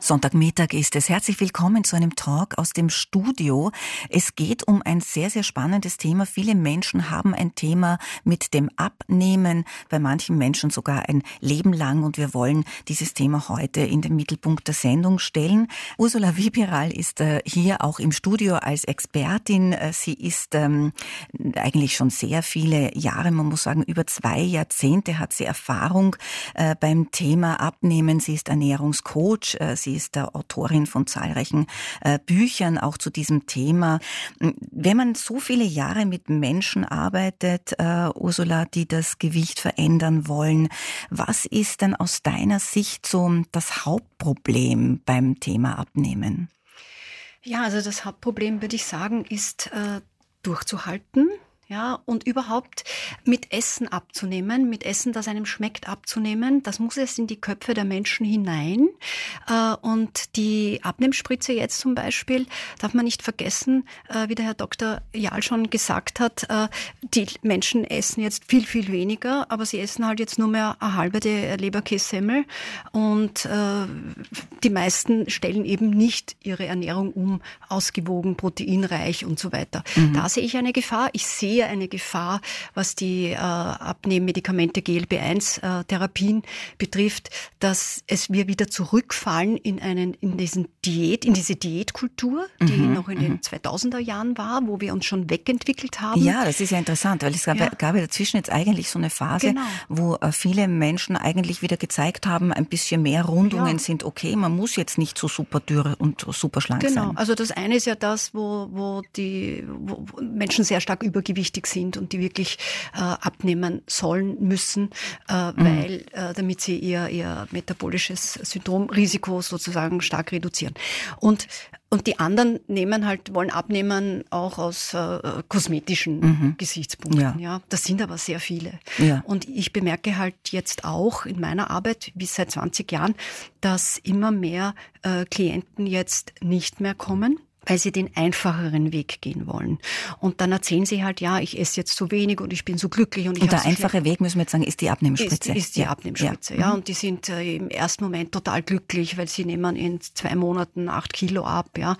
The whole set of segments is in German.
Sonntagmittag ist es. Herzlich willkommen zu einem Talk aus dem Studio. Es geht um ein sehr, sehr spannendes Thema. Viele Menschen haben ein Thema mit dem Abnehmen, bei manchen Menschen sogar ein Leben lang. Und wir wollen dieses Thema heute in den Mittelpunkt der Sendung stellen. Ursula Wieberal ist hier auch im Studio als Expertin. Sie ist eigentlich schon sehr viele Jahre, man muss sagen über 2 Jahrzehnte hat sie Erfahrung beim Thema Abnehmen. Sie ist Ernährungscoach. Sie ist der Autorin von zahlreichen Büchern auch zu diesem Thema. Wenn man so viele Jahre mit Menschen arbeitet, Ursula, die das Gewicht verändern wollen, was ist denn aus deiner Sicht so das Hauptproblem beim Thema Abnehmen? Ja, also das Hauptproblem, würde ich sagen, ist durchzuhalten. Ja, und überhaupt mit Essen abzunehmen, mit Essen, das einem schmeckt, abzunehmen, das muss es in die Köpfe der Menschen hinein. Und die Abnehmspritze jetzt zum Beispiel, darf man nicht vergessen, wie der Herr Dr. Jahl schon gesagt hat, die Menschen essen jetzt viel, viel weniger, aber sie essen halt jetzt nur mehr eine halbe Leberkässemmel. Und die meisten stellen eben nicht ihre Ernährung um, ausgewogen, proteinreich und so weiter. Mhm. Da sehe ich eine Gefahr. Ich sehe eine Gefahr, was die Abnehmmedikamente GLP-1-Therapien betrifft, dass wir wieder zurückfallen in diese Diätkultur, die noch in den 2000er Jahren war, wo wir uns schon wegentwickelt haben. Ja, das ist ja interessant, weil es gab ja dazwischen jetzt eigentlich so eine Phase, wo viele Menschen eigentlich wieder gezeigt haben, ein bisschen mehr Rundungen sind okay, man muss jetzt nicht so super dürr und super schlank sein. Genau, also das eine ist ja das, wo Menschen sehr stark übergewichtig sind und die wirklich abnehmen sollen müssen, weil damit sie ihr metabolisches Syndromrisiko sozusagen stark reduzieren. Und die anderen wollen abnehmen auch aus kosmetischen Gesichtspunkten. Ja, das sind aber sehr viele. Ja. Und ich bemerke halt jetzt auch in meiner Arbeit, wie seit 20 Jahren, dass immer mehr Klienten jetzt nicht mehr kommen, weil sie den einfacheren Weg gehen wollen. Und dann erzählen sie halt, ja, ich esse jetzt so wenig und ich bin so glücklich. Und der einfache Weg, müssen wir jetzt sagen, ist die Abnehmspritze. Ist die Abnehmspritze, ja. Und die sind im ersten Moment total glücklich, weil sie nehmen in 2 Monaten 8 Kilo ab, ja.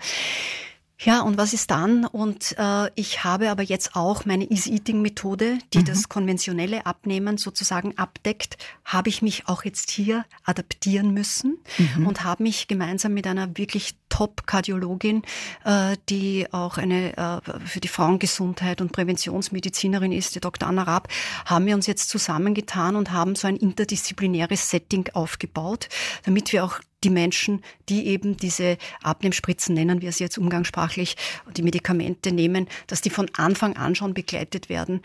Ja, und was ist dann? Und ich habe aber jetzt auch meine Easy-Eating-Methode, die das konventionelle Abnehmen sozusagen abdeckt, habe ich mich auch jetzt hier adaptieren müssen und habe mich gemeinsam mit einer wirklich Top-Kardiologin, die auch eine für die Frauengesundheit und Präventionsmedizinerin ist, die Dr. Anna Raab, haben wir uns jetzt zusammengetan und haben so ein interdisziplinäres Setting aufgebaut, damit wir auch die Menschen, die eben diese Abnehmspritzen, nennen wir es jetzt umgangssprachlich, die Medikamente nehmen, dass die von Anfang an schon begleitet werden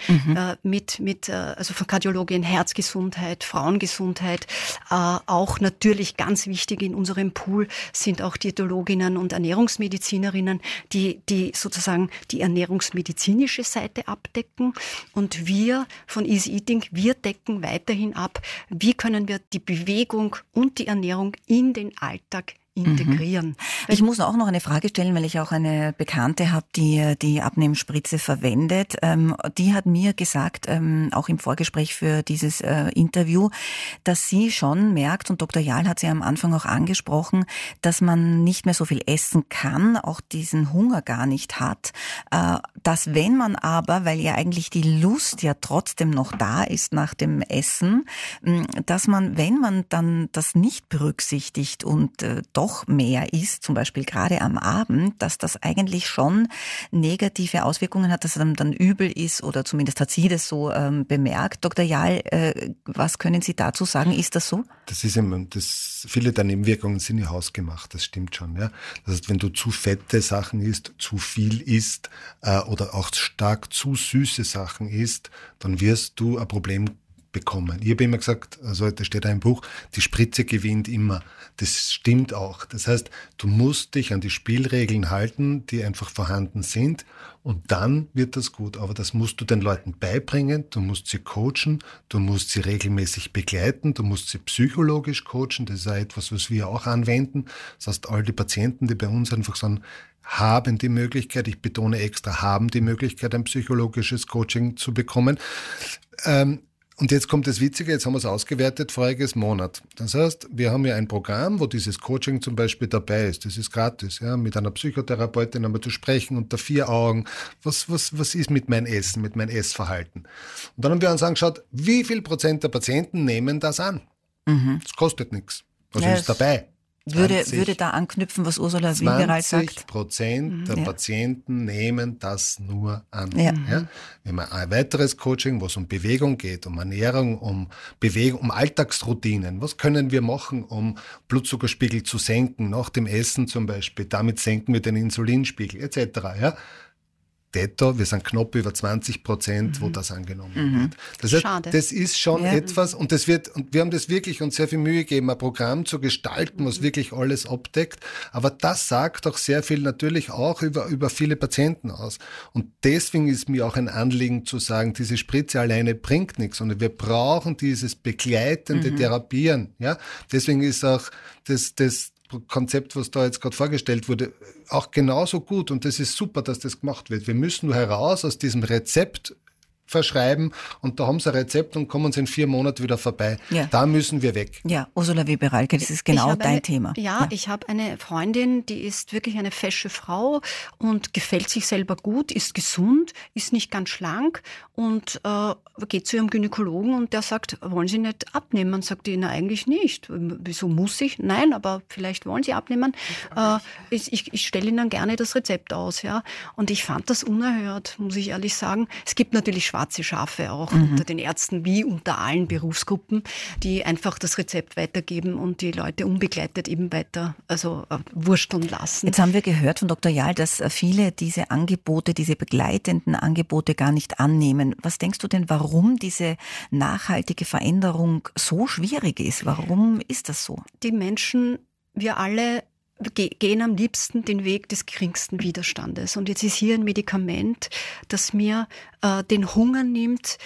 also von Kardiologin, Herzgesundheit, Frauengesundheit. Auch natürlich ganz wichtig in unserem Pool sind auch Diätologinnen und Ernährungsmedizinerinnen, die sozusagen die ernährungsmedizinische Seite abdecken. Und wir von Easy Eating, wir decken weiterhin ab, wie können wir die Bewegung und die Ernährung in den Alltag integrieren. Ich muss auch noch eine Frage stellen, weil ich auch eine Bekannte habe, die Abnehmspritze verwendet. Die hat mir gesagt, auch im Vorgespräch für dieses Interview, dass sie schon merkt, und Dr. Jahl hat sie am Anfang auch angesprochen, dass man nicht mehr so viel essen kann, auch diesen Hunger gar nicht hat. Dass wenn man aber, weil ja eigentlich die Lust ja trotzdem noch da ist nach dem Essen, dass man, wenn man dann das nicht berücksichtigt und doch mehr isst, zum Beispiel gerade am Abend, dass das eigentlich schon negative Auswirkungen hat, dass es dann übel ist oder zumindest hat sie das so bemerkt. Dr. Jahl, was können Sie dazu sagen? Ist das so? Das ist immer, viele der Nebenwirkungen sind ja hausgemacht, das stimmt schon. Ja? Das heißt, wenn du zu fette Sachen isst, zu viel isst oder auch stark zu süße Sachen isst, dann wirst du ein Problem bekommen. Ich habe immer gesagt, also da steht ein Buch, die Spritze gewinnt immer. Das stimmt auch. Das heißt, du musst dich an die Spielregeln halten, die einfach vorhanden sind, und dann wird das gut. Aber das musst du den Leuten beibringen, du musst sie coachen, du musst sie regelmäßig begleiten, du musst sie psychologisch coachen, das ist auch etwas, was wir auch anwenden. Das heißt, all die Patienten, die bei uns einfach sagen, haben die Möglichkeit, ich betone extra, haben die Möglichkeit, ein psychologisches Coaching zu bekommen. Und jetzt kommt das Witzige, jetzt haben wir es ausgewertet voriges Monat. Das heißt, wir haben ja ein Programm, wo dieses Coaching zum Beispiel dabei ist. Das ist gratis, ja, mit einer Psychotherapeutin einmal zu sprechen unter 4 Augen. Was ist mit meinem Essen, mit meinem Essverhalten? Und dann haben wir uns angeschaut, wie viel Prozent der Patienten nehmen das an? Das kostet nichts. Was ist dabei? Würde da anknüpfen, was Ursula Wilberald sagt. 20% der Patienten nehmen das nur an. Ja. Ja? Wir haben ein weiteres Coaching, wo es um Bewegung geht, um Ernährung, um Bewegung, um Alltagsroutinen. Was können wir machen, um Blutzuckerspiegel zu senken, nach dem Essen zum Beispiel? Damit senken wir den Insulinspiegel etc. Ja? Wir sind knapp über 20%, wo das angenommen wird. Das heißt, Schade. Das ist schon etwas, und wir haben das wirklich uns sehr viel Mühe gegeben, ein Programm zu gestalten, was wirklich alles abdeckt. Aber das sagt doch sehr viel natürlich auch über viele Patienten aus. Und deswegen ist mir auch ein Anliegen zu sagen, diese Spritze alleine bringt nichts, sondern wir brauchen dieses begleitende Therapieren. Ja? Deswegen ist auch das Konzept, was da jetzt gerade vorgestellt wurde, auch genauso gut, und das ist super, dass das gemacht wird. Wir müssen nur heraus aus diesem Rezept verschreiben, und da haben sie ein Rezept und kommen sie in 4 Monaten wieder vorbei. Ja. Da müssen wir weg. Ja, Ursula Wilberalke, das ist genau dein Thema. Ja, ich habe eine Freundin, die ist wirklich eine fesche Frau und gefällt sich selber gut, ist gesund, ist nicht ganz schlank und geht zu ihrem Gynäkologen und der sagt, wollen Sie nicht abnehmen? Sagt die, na eigentlich nicht. Wieso muss ich? Nein, aber vielleicht wollen Sie abnehmen. Ich stelle Ihnen gerne das Rezept aus. Ja. Und ich fand das unerhört, muss ich ehrlich sagen. Es gibt natürlich schwarze Schafe auch unter den Ärzten wie unter allen Berufsgruppen, die einfach das Rezept weitergeben und die Leute unbegleitet eben weiter, wursteln lassen. Jetzt haben wir gehört von Dr. Jahl, dass viele diese Angebote, diese begleitenden Angebote gar nicht annehmen. Was denkst du denn, warum diese nachhaltige Veränderung so schwierig ist? Warum ist das so? Die Menschen, wir alle gehen am liebsten den Weg des geringsten Widerstandes. Und jetzt ist hier ein Medikament, das mir den Hunger nimmt,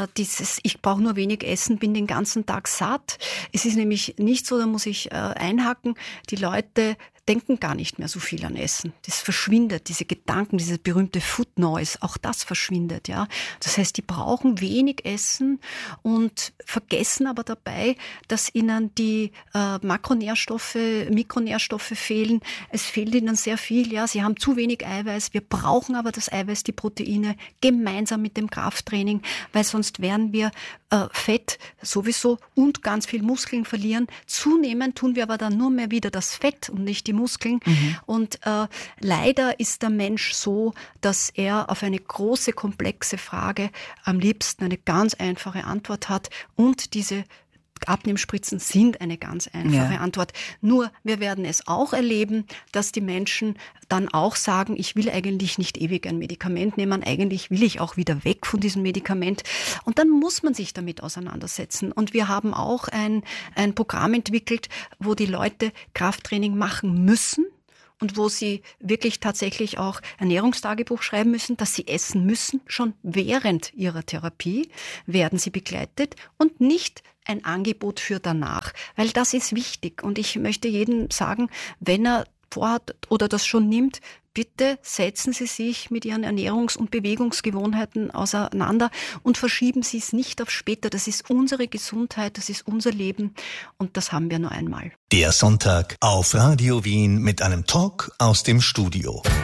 ich brauche nur wenig essen, bin den ganzen Tag satt. Es ist nämlich nicht so, da muss ich einhaken, die Leute denken gar nicht mehr so viel an Essen. Das verschwindet, diese Gedanken, dieses berühmte Food Noise, auch das verschwindet. Ja. Das heißt, die brauchen wenig Essen und vergessen aber dabei, dass ihnen die Makronährstoffe, Mikronährstoffe fehlen. Es fehlt ihnen sehr viel. Ja. Sie haben zu wenig Eiweiß. Wir brauchen aber das Eiweiß, die Proteine, gemeinsam mit dem Krafttraining, weil sonst werden wir Fett sowieso und ganz viel Muskeln verlieren. Zunehmend tun wir aber dann nur mehr wieder das Fett und nicht die Muskeln. Und leider ist der Mensch so, dass er auf eine große, komplexe Frage am liebsten eine ganz einfache Antwort hat. Und diese Abnehmspritzen sind eine ganz einfache Antwort. Nur, wir werden es auch erleben, dass die Menschen dann auch sagen, ich will eigentlich nicht ewig ein Medikament nehmen, eigentlich will ich auch wieder weg von diesem Medikament. Und dann muss man sich damit auseinandersetzen. Und wir haben auch ein Programm entwickelt, wo die Leute Krafttraining machen müssen. Und wo sie wirklich tatsächlich auch Ernährungstagebuch schreiben müssen, dass sie essen müssen. Schon während ihrer Therapie werden sie begleitet und nicht ein Angebot für danach. Weil das ist wichtig. Und ich möchte jedem sagen, wenn er vorhat oder das schon nimmt, bitte setzen Sie sich mit Ihren Ernährungs- und Bewegungsgewohnheiten auseinander und verschieben Sie es nicht auf später. Das ist unsere Gesundheit, das ist unser Leben und das haben wir nur einmal. Der Sonntag auf Radio Wien mit einem Talk aus dem Studio.